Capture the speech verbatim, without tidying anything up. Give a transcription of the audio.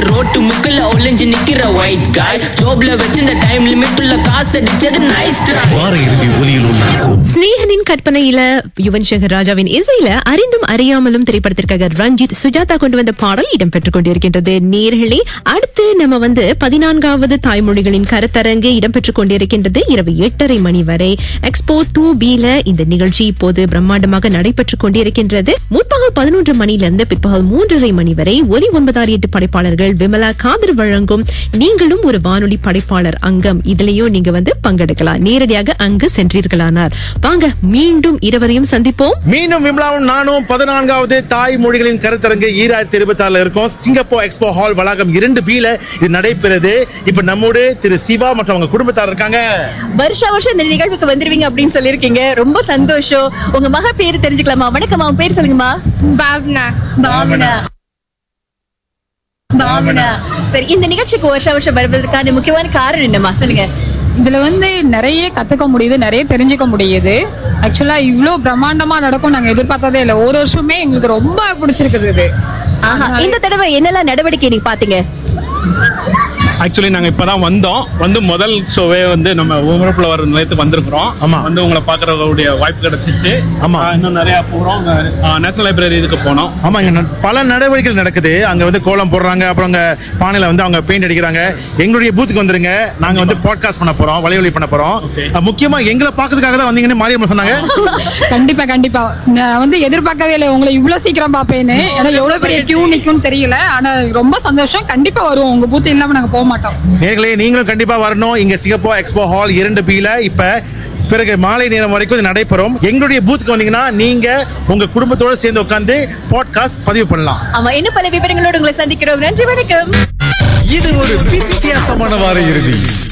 Road முக்கல்ல ஒளிஞ்சு நிக்கிற white காய் ஜோப்ல வச்சிருந்த டைம் லிமிட் உள்ள காசு அடிச்சது நைஸ் ட்ரை. வார இறுதி ஒலியில் உல்லாசம். ஸ்நேகனின் கற்பனையில யுவன் சங்கர் ராஜாவின் இசையில அறிந்தும் அறியாமலும் திரைப்படத்திற்காக ரஞ்சித் சுஜாதா கொண்டு வந்த பாடல் இடம்பெற்றுக் கொண்டிருக்கின்றது. நேர்களே, அடுத்து நம்ம வந்து பதினான்காவது தாய்மொழிகளின் கருத்தரங்கு இடம்பெற்றுக் கொண்டிருக்கின்றது. இரவு எட்டரை மணி வரை எக்ஸ்போ டூ பில இந்த நிகழ்ச்சி இப்போது பிரம்மாண்டமாக நடைபெற்றுக் கொண்டிருக்கின்றது. முற்பகல் பதினொன்று மணியிலிருந்து பிற்பகல் மூன்றரை மணி வரை ஒலி ஒன்பதாறு எட்டு படைப்பாளர்கள் விமலா காதர் வழங்கும் நீங்களும் ஒரு வானொலி படைப்பாளர் அங்கம். இதுலயும் நீங்க வந்து பங்கெடுக்கலாம். நேரடியாக அங்கு சென்றீர்களானார் வாங்க மீண்டும் இருவரையும் சந்திப்போம். மீண்டும் விமலாவும் நானும் பதினான்காவது தாய்மொழிகளின் கருத்தரங்கு ஈராயிரத்தி இருபத்தி ஆறுல இருக்கும். சிங்கப்பூர் எக்ஸ்போ ஹால் வளாகம் இரண்டு பில இது நடைபெறுது. இப்ப நம்மோடு திரு சிவா மற்றும் அவங்க குடும்பத்தார் இருக்காங்க. வருஷா வருஷம் இந்த நிகழ்வுக்கு வந்துருவீங்க அப்படின்னு சொல்லிருக்கீங்க. ரொம்ப சந்தோஷம். உங்க மக பேரு தெரிஞ்சுக்கலாமா? வணக்கம், அவன் பேர் சொல்லுங்கம்மா. பாவனா. பாவனா. பாவனா. சரி, இந்த நிகழ்ச்சிக்கு வருஷா வருஷம் வருவதற்கான முக்கியமான காரணம் என்னமா சொல்லுங்க. இதுல வந்து நிறைய கத்துக்க முடியுது, நிறைய தெரிஞ்சுக்க முடியுது. ஆக்சுவலா இவ்ளோ பிரம்மாண்டமா நடக்கும் நாங்க எதிர்பார்த்ததே இல்ல. ஒரு வருஷமே எங்களுக்கு ரொம்ப பிடிச்சிருக்குது இது. ஆஹா, இந்த தடவை என்னெல்லாம் நடவடிக்கை நீங்க பாத்தீங்க? ஆக்சுவலி நாங்க இப்பதான் வந்தோம். வந்து முதல் ஷோவே வந்து நம்ம ஊமரப்புல வர நிலையத்துக்கு வந்திருக்கிறோம். ஆமா, வந்து உங்களை பாக்குறவங்களுடைய வாய்ப்பு கிடைச்சிச்சு. ஆமா, இன்னும் நிறைய போறோம். நேஷனல் லைப்ரரி இதுக்கு போனோம். ஆமா, இங்க பல நடவடிக்கைகள் நடக்குது. அங்க வந்து கோலம் போடுறாங்க, அப்புறம் அங்க பானையில வந்து அவங்க பெயிண்ட் அடிக்கிறாங்க. எங்களுடைய பூத்துக்கு வந்துருங்க, நாங்க வந்து பாட்காஸ்ட் பண்ண போறோம், வலையொலி பண்ண போறோம். முக்கியமா எங்களை பாக்குறதுக்காக தான் வந்தீங்கன்னு மாரியம்மா சொன்னாங்க. கண்டிப்பா கண்டிப்பா நான் வந்து எதிர்பார்க்கவே இல்லை உங்களை இவ்வளவு சீக்கிரம் பாப்பேன்னு. ஏன்னா எவ்வளவு பெரிய கியூ நிக்கும்னு தெரியல. ஆனா ரொம்ப சந்தோஷம். கண்டிப்பா வருவோம். உங்க பூத்து இல்லாம நாங்க போக மாட்டோம். நேர்களே, நீங்களும் கண்டிப்பா வரணும். இங்க சிங்கப்பூர் எக்ஸ்போ ஹால் இரண்டு பில இப்ப பிறகு மாலை நேரம் வரைக்கும் இது நடைபெறும். எங்களுடைய பூத்துக்கு வந்தீங்கன்னா நீங்க உங்க குடும்பத்தோட சேர்ந்து உட்கார்ந்து பாட்காஸ்ட் பதிவு பண்ணலாம். ஆமா, இன்னும் பல விவரங்களோடு உங்களை சந்திக்கிறோம். நன்றி, வணக்கம். இது ஒரு வித்தியாசமான வார இறுதி.